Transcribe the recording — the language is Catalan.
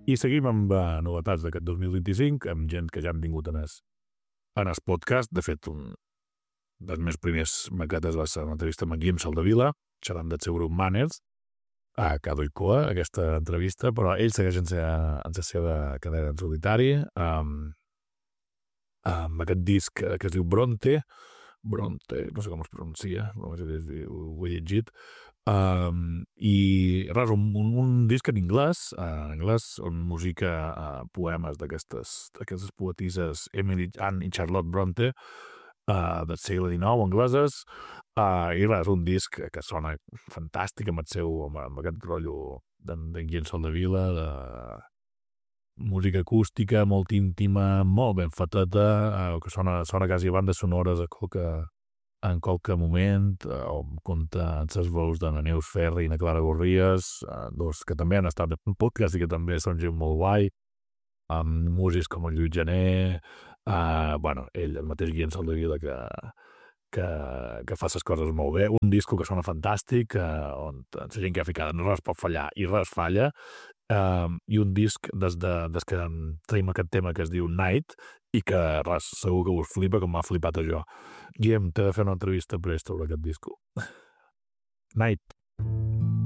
I seguim amb novetats d'aquest 2025, amb gent que ja hem tingut en el podcast. De fet, un dels meus primers maquetes va ser una entrevista amb en Guillem Soldevila, xerrant del seu grup Manners, a Cado i Coa, aquesta entrevista, però ell segueix en la seva carrera en solitari, amb aquest disc que es diu Bronte, no sé com es pronuncia, només ho he llegit, i res, un disc en anglès, on musica poemes d'aquestes poetisses Emily Anne i Charlotte Bronte, del segle XIX, angleses, i res, un disc que sona fantàstic amb aquest rotllo d'en Guillem Soldevila, de música acústica, molt íntima, molt ben feteta, que sona quasi a bandes sonores en qualque moment, on compta amb les veus de na Neus Ferri i na Clara Gorries, dos que també han estat en podcast i que també són gent molt guai, amb músics com el Lluís Gené, ell, el mateix Guillem Soldevila, que fa les coses molt bé, un disco que sona fantàstic, on la gent que ha ficat res pot fallar i res falla, i un disc des que traiem aquest tema que es diu Night i que res, segur que us flipa com m'ha flipat a jo. Guillem, t'he de fer una entrevista presta sobre aquest disco. Night.